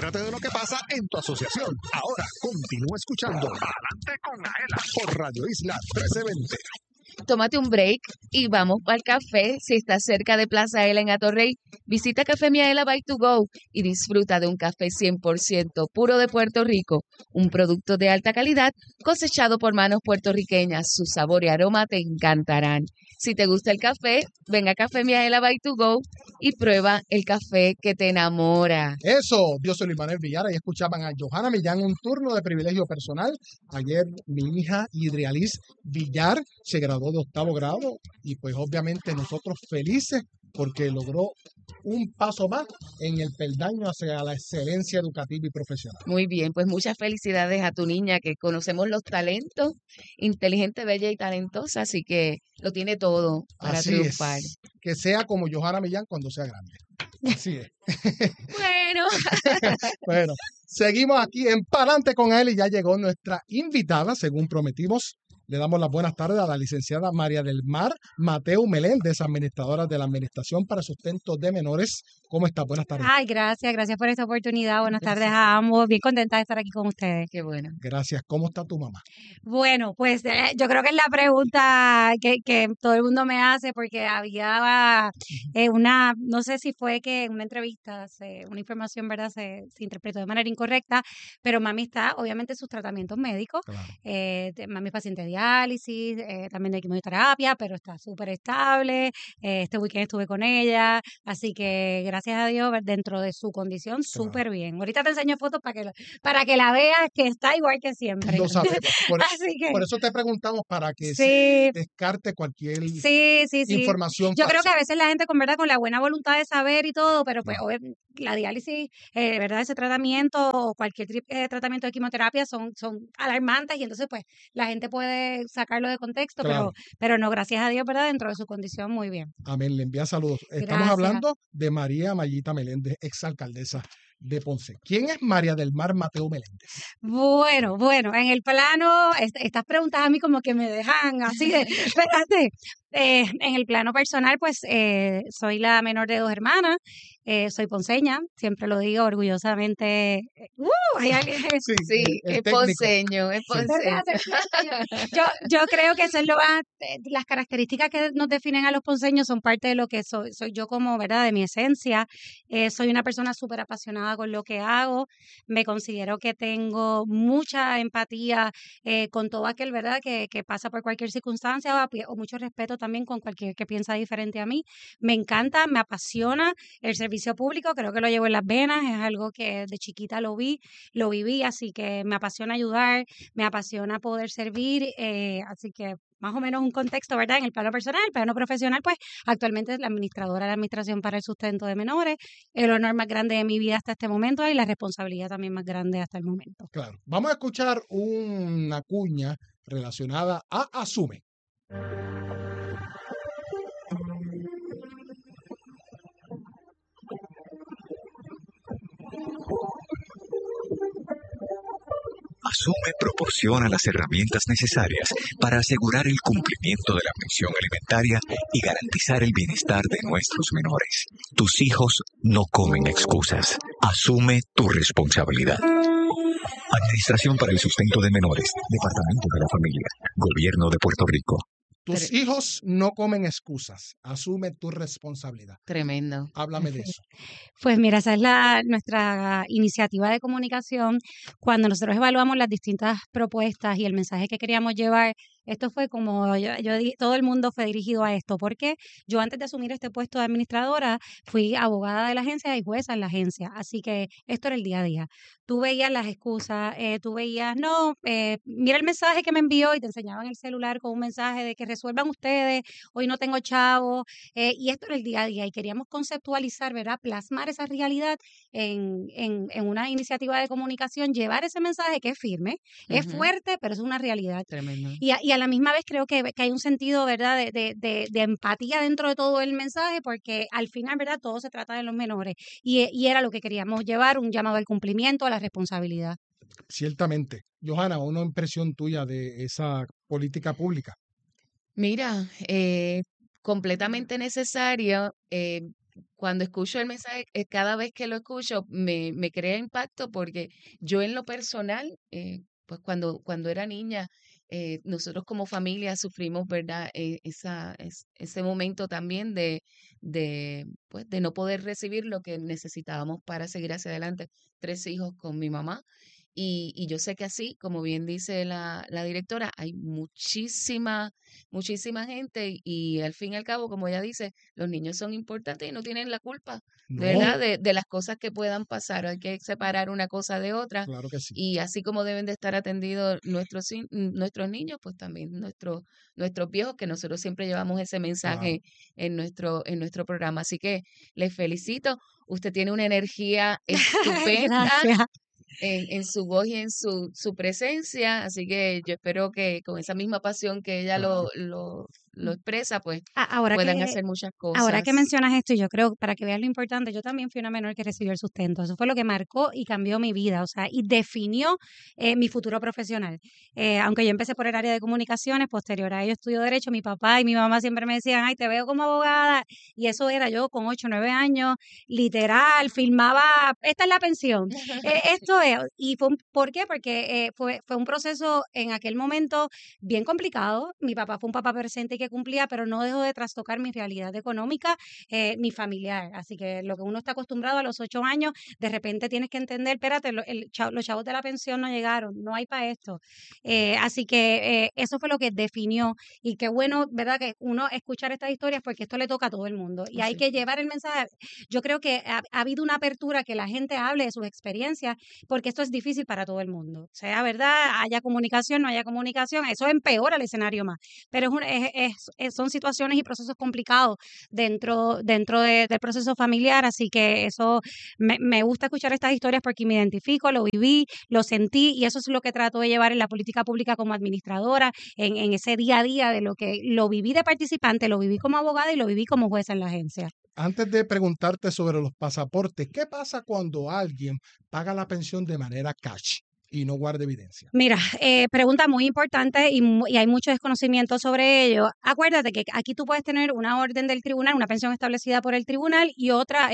Entérate de lo que pasa en tu asociación. Ahora continúa escuchando Adelante con Aela por Radio Isla 1320. Tómate un break y vamos para el café. Si estás cerca de Plaza Aela en Atorrey, visita Café Miaela by to go y disfruta de un café 100% puro de Puerto Rico, un producto de alta calidad cosechado por manos puertorriqueñas. Su sabor y aroma te encantarán. Si te gusta el café, ven a Café Miaela by to go y prueba el café que te enamora. Eso, Dios soy Luis Manuel Villar, y escuchaban a Johanna Millán, un turno de privilegio personal. Ayer mi hija Idrialis Villar se graduó de 8º grado y pues obviamente nosotros felices porque logró un paso más en el peldaño hacia la excelencia educativa y profesional. Muy bien, pues muchas felicidades a tu niña, que conocemos los talentos, inteligente, bella y talentosa, así que lo tiene todo para Así triunfar. es, que sea como Johanna Millán cuando sea grande. Así es. Bueno, Bueno, seguimos aquí en Palante con él y ya llegó nuestra invitada, según prometimos. Le damos las buenas tardes a la licenciada María del Mar Mateu Meléndez, administradora de la Administración para Sustento de Menores. ¿Cómo está? Buenas tardes. Ay, gracias por esta oportunidad. Buenas tardes a ambos. Bien contenta de estar aquí con ustedes. qué bueno. Gracias. ¿Cómo está tu mamá? Bueno, pues yo creo que es la pregunta que todo el mundo me hace porque había no sé si fue que en una entrevista, una información, ¿verdad? Se interpretó de manera incorrecta, pero mami está, obviamente, en sus tratamientos médicos. Claro. Mami es paciente de diálisis, también de quimioterapia, pero está súper estable. Este weekend estuve con ella, así que gracias a Dios, dentro de su condición, súper bien. Ahorita te enseño fotos para que la veas, que está igual que siempre. Lo sabemos. Así que, Por eso te preguntamos, para que se sí, descarte cualquier sí. información Yo creo falsa. que a veces la gente, con verdad, con la buena voluntad de saber y todo, pero pues Claro. la diálisis, verdad, ese tratamiento o cualquier tratamiento de quimioterapia son alarmantes y entonces pues la gente puede sacarlo de contexto, Claro. pero no, gracias a Dios, ¿verdad? Dentro de su condición, muy bien. Amén, le envía saludos. Estamos Gracias. hablando de María Mayita Meléndez, exalcaldesa de Ponce. ¿Quién es María del Mar Mateu Meléndez? Bueno, en el plano, estas preguntas a mí como que me dejan así de, espérate, en el plano personal, pues soy la menor de 2 hermanas, soy ponceña, siempre lo digo orgullosamente. Hay alguien que- Sí, el es técnico. ponceño, es Sí. ponceño. Yo creo que eso es las características que nos definen a los ponceños son parte de lo que soy yo como, ¿verdad? De mi esencia. Soy una persona súper apasionada con lo que hago. Me considero que tengo mucha empatía con todo aquel, ¿verdad? Que pasa por cualquier circunstancia o mucho respeto también con cualquier que piensa diferente a mí. Me encanta, me apasiona el servicio público, creo que lo llevo en las venas, es algo que de chiquita lo viví, así que me apasiona ayudar, me apasiona poder servir, así que más o menos un contexto, ¿verdad? En el plano personal, el plano profesional, pues actualmente es la administradora de la Administración para el Sustento de Menores, el honor más grande de mi vida hasta este momento y la responsabilidad también más grande hasta el momento. Claro. Vamos a escuchar una cuña relacionada a Asume. Asume proporciona las herramientas necesarias para asegurar el cumplimiento de la pensión alimentaria y garantizar el bienestar de nuestros menores. Tus hijos no comen excusas. Asume tu responsabilidad. Administración para el Sustento de Menores, Departamento de la Familia, Gobierno de Puerto Rico. Tus hijos no comen excusas. Asume tu responsabilidad. Tremendo. Háblame de eso. Pues mira, esa es nuestra iniciativa de comunicación. Cuando nosotros evaluamos las distintas propuestas y el mensaje que queríamos llevar, esto fue como, todo el mundo fue dirigido a esto, porque yo antes de asumir este puesto de administradora, fui abogada de la agencia y jueza en la agencia, así que esto era el día a día. Tú veías las excusas, tú veías, mira el mensaje que me envió y te enseñaban el celular con un mensaje de que resuelvan ustedes, hoy no tengo chavo, y esto era el día a día y queríamos conceptualizar, ¿verdad? Plasmar esa realidad en una iniciativa de comunicación, llevar ese mensaje que es firme, es fuerte, pero es una realidad. Tremendo. Y a la misma vez creo que hay un sentido, ¿verdad?, de empatía dentro de todo el mensaje, porque al final, ¿verdad?, todo se trata de los menores. Y era lo que queríamos llevar, un llamado al cumplimiento, a la responsabilidad. Ciertamente. Johanna, una impresión tuya de esa política pública. Mira, completamente necesario. cuando escucho el mensaje, cada vez que lo escucho, me crea impacto porque yo en lo personal, pues cuando era niña, nosotros como familia sufrimos, ¿verdad? Ese momento también pues, de no poder recibir lo que necesitábamos para seguir hacia adelante. 3 hijos con mi mamá. Y yo sé que así, como bien dice la directora, hay muchísima gente y al fin y al cabo, como ella dice, los niños son importantes y no tienen la culpa, No, ¿verdad? De las cosas que puedan pasar. Hay que separar una cosa de otra claro que sí. y así como deben de estar atendidos nuestros niños, pues también nuestros viejos, que nosotros siempre llevamos ese Claro. mensaje en nuestro programa. Así que les felicito. Usted tiene una energía estupenda Gracias. en su voz y en su presencia, así que yo espero que con esa misma pasión que ella Claro. lo expresa, pues Ahora puedan que, hacer muchas Ahora que cosas. mencionas esto, y yo creo, para que veas lo importante, yo también fui una menor que recibió el sustento. Eso fue lo que marcó y cambió mi vida, o sea, y definió mi futuro profesional. Aunque yo empecé por el área de comunicaciones, posterior a ello estudio Derecho, mi papá y mi mamá siempre me decían, ay, te veo como abogada, y eso era yo con 8 o 9 años, literal, filmaba, esta es la pensión, esto es, y ¿por qué? Porque fue un proceso en aquel momento bien complicado. Mi papá fue un papá presente y que cumplía, pero no dejó de trastocar mi realidad económica ni familiar. Así que lo que uno está acostumbrado a los 8 años, de repente tienes que entender, espérate, los chavos de la pensión no llegaron, no hay para esto. Así que eso fue lo que definió. Y qué bueno, ¿verdad? Que uno escuchar estas historias porque esto le toca a todo el mundo. Y hay Así. que llevar el mensaje. Yo creo que ha habido una apertura que la gente hable de sus experiencias porque esto es difícil para todo el mundo. O sea, ¿verdad? Haya comunicación, no haya comunicación, eso empeora el escenario más. Pero son situaciones y procesos complicados dentro del proceso familiar, así que eso me gusta escuchar estas historias porque me identifico, lo viví, lo sentí y eso es lo que trato de llevar en la política pública como administradora, en ese día a día de lo que lo viví de participante, lo viví como abogada y lo viví como jueza en la agencia. Antes de preguntarte sobre los pasaportes, ¿qué pasa cuando alguien paga la pensión de manera cash y no guarda evidencia? Mira, pregunta muy importante y hay mucho desconocimiento sobre ello. Acuérdate que aquí tú puedes tener una orden del tribunal, una pensión establecida por el tribunal y otra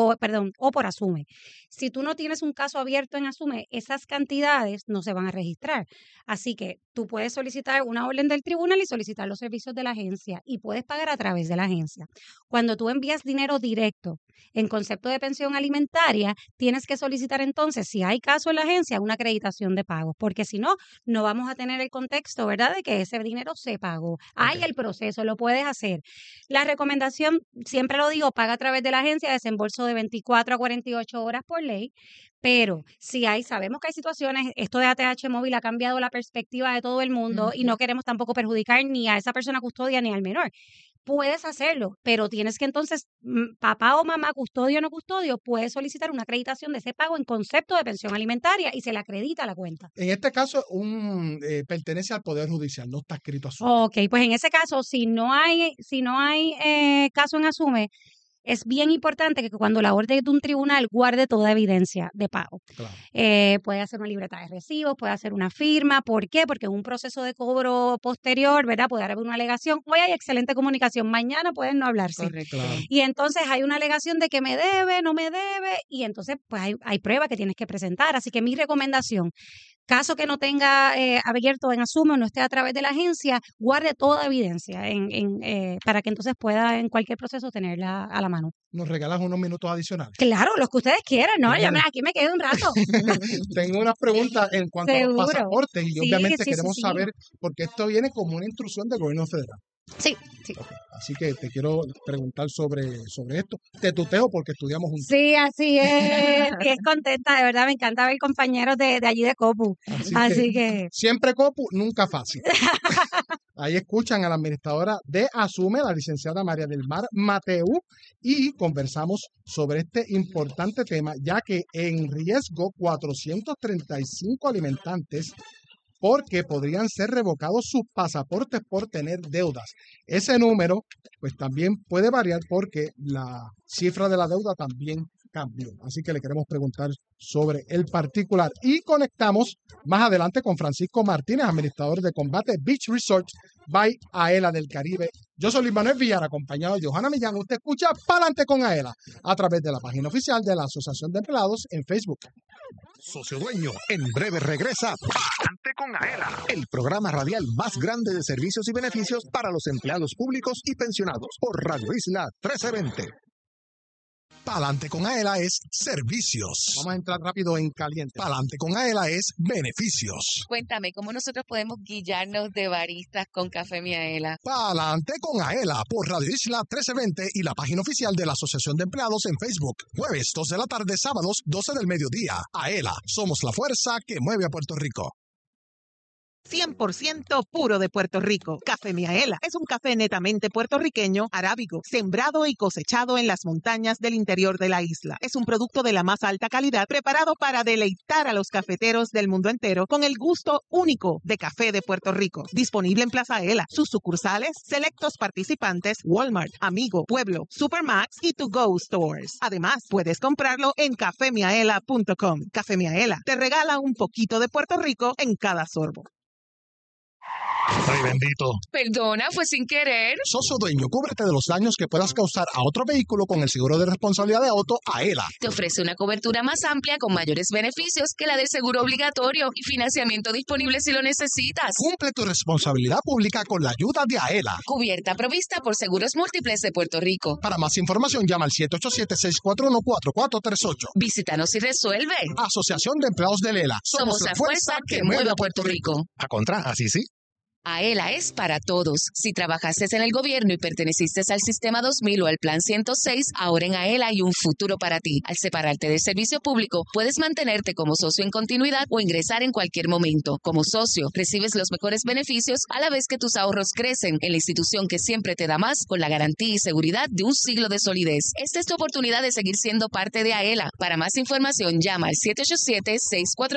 o por Asume. Si tú no tienes un caso abierto en Asume, esas cantidades no se van a registrar. Así que tú puedes solicitar una orden del tribunal y solicitar los servicios de la agencia y puedes pagar a través de la agencia. Cuando tú envías dinero directo en concepto de pensión alimentaria, tienes que solicitar entonces, si hay caso en la agencia, una acreditación de pagos, porque si no, no vamos a tener el contexto, ¿verdad?, de que ese dinero se pagó. Hay el proceso, lo puedes hacer. La recomendación, siempre lo digo, paga a través de la agencia, desembolso de 24 a 48 horas por ley, pero si sabemos que hay situaciones, esto de ATH móvil ha cambiado la perspectiva de todo el mundo y no queremos tampoco perjudicar ni a esa persona custodia ni al menor. Puedes hacerlo, pero tienes que entonces, papá o mamá, custodio o no custodio, puedes solicitar una acreditación de ese pago en concepto de pensión alimentaria y se le acredita a la cuenta. En este caso, pertenece al Poder Judicial, no está escrito a su. Ok, pues en ese caso, si no hay caso en Asume, es bien importante que cuando la orden de un tribunal guarde toda evidencia de pago. Claro. Puede hacer una libreta de recibos, puede hacer una firma. ¿Por qué? Porque en un proceso de cobro posterior, ¿verdad? Puede haber una alegación. Hoy hay excelente comunicación, mañana pueden no hablarse. Correcto. Claro. Y entonces hay una alegación de que me debe, no me debe, y entonces pues hay pruebas que tienes que presentar. Así que mi recomendación, caso que no tenga abierto en Asume o no esté a través de la agencia, guarde toda evidencia para que entonces pueda en cualquier proceso tenerla a la mano. ¿Nos regalas unos minutos adicionales? Claro, los que ustedes quieran, ¿no? Bueno. Aquí me quedo un rato. Tengo unas preguntas en cuanto a los Seguro. pasaportes y Sí, obviamente sí, queremos sí. saber, porque esto viene como una instrucción del gobierno federal. Sí. Así que te quiero preguntar sobre esto. Te tuteo porque estudiamos juntos. Sí, así es. Y es contenta, de verdad, me encanta ver compañeros de allí de Copu. Así que siempre Copu, nunca fácil. Ahí escuchan a la administradora de Asume, la licenciada María del Mar Mateu, y conversamos sobre este importante tema, ya que en riesgo 435 alimentantes porque podrían ser revocados sus pasaportes por tener deudas. Ese número, pues también puede variar porque la cifra de la deuda también cambió. Así que le queremos preguntar sobre el particular. Y conectamos más adelante con Francisco Martínez, administrador de combate Beach Resort by Aela del Caribe. Yo soy Luis Manuel Villar, acompañado de Johanna Millán. Usted escucha Pa'lante con Aela a través de la página oficial de la Asociación de Empleados en Facebook. Socio Dueño, en breve regresa Pa'lante con Aela, el programa radial más grande de servicios y beneficios para los empleados públicos y pensionados por Radio Isla 1320. Pa'lante con Aela es servicios. Vamos a entrar rápido en caliente. Pa'lante con Aela es beneficios. Cuéntame, ¿cómo nosotros podemos guiarnos de baristas con Café Miaela? Pa'lante con Aela por Radio Isla 1320 y la página oficial de la Asociación de Empleados en Facebook. Jueves 2 de la tarde, sábados 12 del mediodía. Aela, somos la fuerza que mueve a Puerto Rico. 100% puro de Puerto Rico. Café Miaela es un café netamente puertorriqueño, arábigo, sembrado y cosechado en las montañas del interior de la isla. Es un producto de la más alta calidad, preparado para deleitar a los cafeteros del mundo entero con el gusto único de café de Puerto Rico. Disponible en Plaza Aela, sus sucursales, selectos participantes, Walmart, Amigo, Pueblo, Supermax y To Go Stores. Además, puedes comprarlo en cafemiaela.com. Café Miaela te regala un poquito de Puerto Rico en cada sorbo. Ay, bendito. Perdona, fue sin querer. Socio Dueño, cúbrete de los daños que puedas causar a otro vehículo con el seguro de responsabilidad de auto Aela. Te ofrece una cobertura más amplia con mayores beneficios que la del seguro obligatorio y financiamiento disponible si lo necesitas. Cumple tu responsabilidad pública con la ayuda de Aela. Cubierta provista por Seguros Múltiples de Puerto Rico. Para más información, llama al 787-641-4438. Visítanos y resuelve. Asociación de Empleados de Lela. Somos la fuerza que mueve a Puerto Rico. A contra, así sí. Aela es para todos. Si trabajaste en el gobierno y perteneciste al Sistema 2000 o al Plan 106, ahora en Aela hay un futuro para ti. Al separarte del servicio público, puedes mantenerte como socio en continuidad o ingresar en cualquier momento. Como socio, recibes los mejores beneficios a la vez que tus ahorros crecen en la institución que siempre te da más con la garantía y seguridad de un siglo de solidez. Esta es tu oportunidad de seguir siendo parte de Aela. Para más información, llama al 787-641